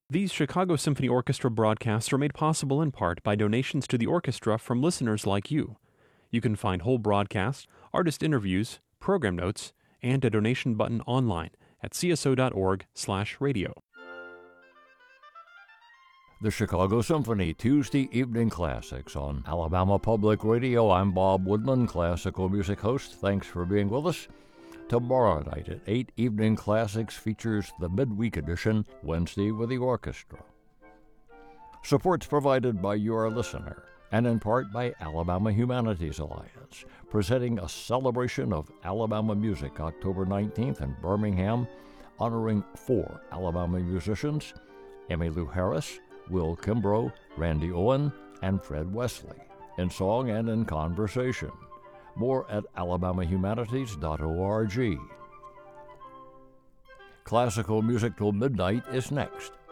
These Chicago Symphony Orchestra broadcasts are made possible in part by donations to the orchestra from listeners like you. You can find whole broadcasts, artist interviews, program notes, and a donation button online at cso.org/radio. The Chicago Symphony Tuesday Evening Classics on Alabama Public Radio. I'm Bob Woodman, classical music host. Thanks for being with us. Tomorrow night at 8, Evening Classics features the midweek edition, Wednesday with the orchestra. Support's provided by your listener, and in part by Alabama Humanities Alliance, presenting a celebration of Alabama music October 19th in Birmingham, honoring 4 Alabama musicians, Emmylou Harris, Will Kimbrough, Randy Owen, and Fred Wesley, in song and in conversation. More at alabamahumanities.org. Classical music till midnight is next.